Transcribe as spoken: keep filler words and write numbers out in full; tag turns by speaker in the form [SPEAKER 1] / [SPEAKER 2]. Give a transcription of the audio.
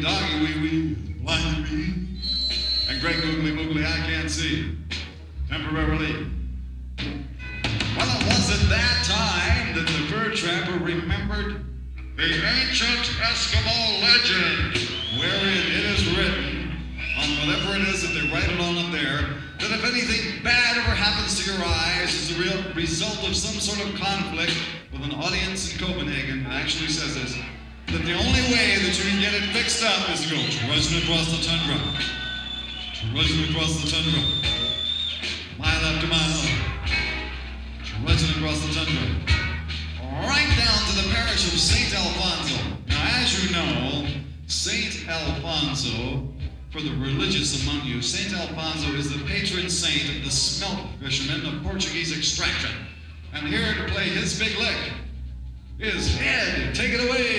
[SPEAKER 1] wee, doggy wee wee, blind to me. And great googly moogly, I can't see. Temporarily. Well, it was at that time that the fur trapper remembered the ancient Eskimo legend, wherein it is written, on whatever it is that they write it on up there, that if anything bad ever happens to your eyes as a real result of some sort of conflict with an audience in Copenhagen, it actually says this, that the only way that you can get it fixed up is to go trudging across the tundra. Trudging across the tundra. Mile after mile. Trudging across the tundra. Right down to the parish of Saint Alfonso. Now, as you know, Saint Alfonso, for the religious among you, Saint Alfonso is the patron saint of the smelt fishermen of Portuguese extraction. And here to play his big lick is Ed. Take it away.